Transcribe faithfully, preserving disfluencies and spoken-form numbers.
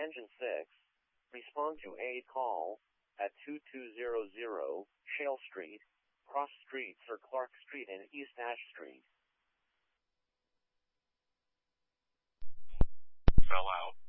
Engine six, respond to a call at two two zero zero Shale Street, Cross Street, Sir Clark Street, and East Ash Street. Fell out.